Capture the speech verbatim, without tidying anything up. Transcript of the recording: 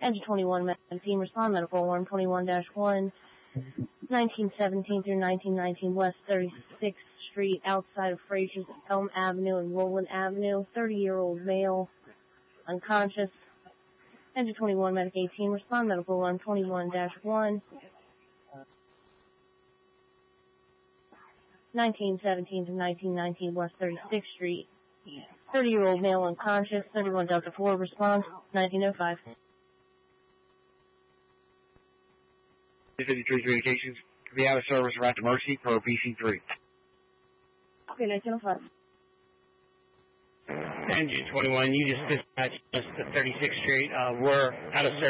Engine twenty-one, medical team, respond medical alarm twenty-one dash one, nineteen seventeen through nineteen nineteen West thirty-sixth Street, outside of Frazier's Elm Avenue and Roland Avenue, thirty-year-old male, unconscious. Engine twenty-one, medical team, respond medical alarm twenty-one dash one, nineteen seventeen to nineteen nineteen West thirty-sixth Street, thirty-year-old male unconscious, thirty-one Delta four, response, nineteen oh five. fifty-three communications, be out of service, right to Mercy, pro P C three. Okay, nineteen oh five. Engine twenty-one, you just dispatched us to thirty-sixth Street. Uh, we're out of service.